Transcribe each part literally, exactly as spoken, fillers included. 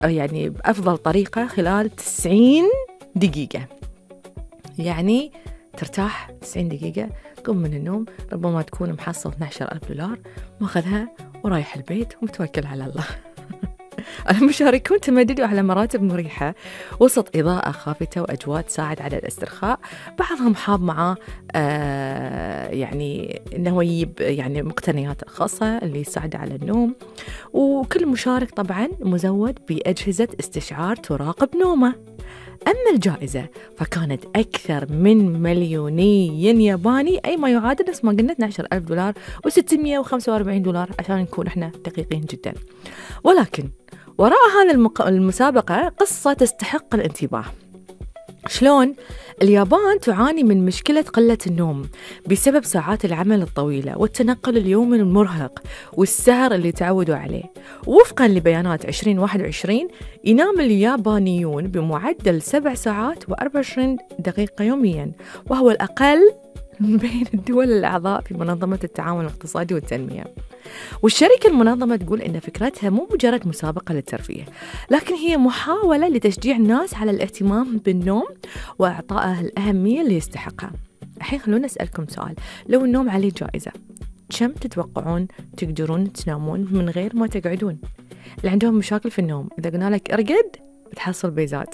يعني بأفضل طريقة خلال تسعين دقيقة. يعني ترتاح تسعين دقيقة، قم من النوم، ربما تكون محصل اثني عشر ألف دولار، ماخذها ورايح البيت ومتوكل على الله. المشاركون تمددوا على مراتب مريحة وسط إضاءة خافتة وأجواء تساعد على الاسترخاء. بعضهم حاب معاه آه يعني إنه يجيب يعني مقتنيات خاصة اللي يساعد على النوم. وكل مشارك طبعا مزود بأجهزة استشعار تراقب نومه. أما الجائزة فكانت أكثر من مليوني ياباني، أي ما يعادل نفس ما قلنا اثني عشر ألف دولار وستمائة وخمسة وأربعين دولار عشان نكون إحنا دقيقين جدا. ولكن وراء هذا المق... المسابقة قصة تستحق الانتباه. شلون؟ اليابان تعاني من مشكلة قلة النوم بسبب ساعات العمل الطويلة والتنقل اليومي المرهق والسهر اللي تعودوا عليه. وفقا لبيانات عشرين واحد وعشرين ينام اليابانيون بمعدل سبع ساعات وأربعة وعشرين دقيقة يوميا، وهو الأقل بين الدول الأعضاء في منظمة التعاون الاقتصادي والتنمية. والشركة المنظمة تقول إن فكرتها مو مجرد مسابقة للترفيه، لكن هي محاولة لتشجيع الناس على الاهتمام بالنوم وإعطائه الأهمية اللي يستحقها. الحين خلونا أسألكم سؤال، لو النوم عليه جائزة كم تتوقعون تقدرون تنامون من غير ما تقعدون؟ اللي عندهم مشاكل في النوم إذا قلنا لك ارقد بتحصل بيزات.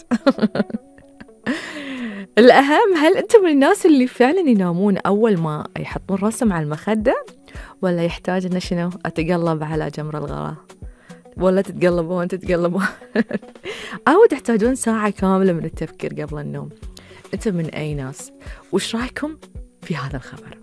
الأهم، هل أنتم من الناس اللي فعلا ينامون أول ما يحطون راسهم على المخدة، ولا يحتاج إنه شنو أتقلب على جمر الغرة، ولا تتقلبون تتقلبون أو تحتاجون ساعة كاملة من التفكير قبل النوم؟ أنتم من أي ناس؟ وش رأيكم في هذا الخبر؟